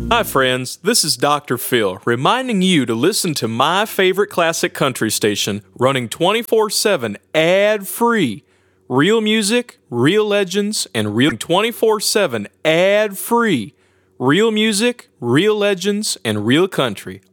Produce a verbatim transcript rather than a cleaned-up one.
Hi, friends. This is Doctor Phil, reminding you to listen to my favorite classic country station, running twenty-four seven ad-free. Real music, real legends, and real twenty-four seven ad-free. Real music, real legends, and real country.